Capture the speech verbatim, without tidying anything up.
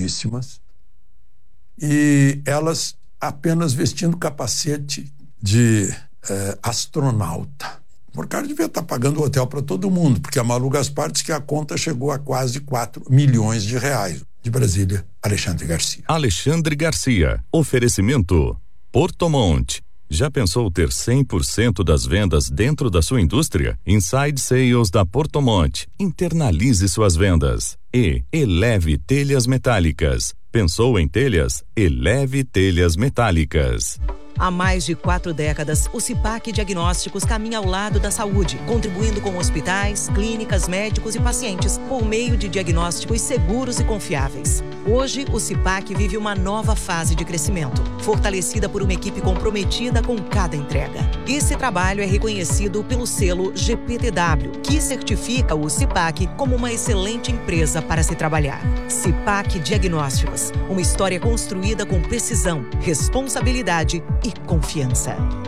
altíssimas, e elas apenas vestindo capacete de eh, astronauta. O cara devia estar pagando hotel para todo mundo, porque a Malu Gaspar disse que a conta chegou a quase quatro milhões de reais. De Brasília, Alexandre Garcia. Alexandre Garcia. Oferecimento Portomont. Já pensou ter cem por cento das vendas dentro da sua indústria? Inside Sales da Portomont. Internalize suas vendas. E Eleve Telhas Metálicas. Pensou em telhas? Eleve Telhas Metálicas. Há mais de quatro décadas, o CIPAC Diagnósticos caminha ao lado da saúde, contribuindo com hospitais, clínicas, médicos e pacientes por meio de diagnósticos seguros e confiáveis. Hoje, o CIPAC vive uma nova fase de crescimento, fortalecida por uma equipe comprometida com cada entrega. Esse trabalho é reconhecido pelo selo G P T W, que certifica o CIPAC como uma excelente empresa para se trabalhar. CIPAC Diagnósticos, uma história construída com precisão, responsabilidade e confiança.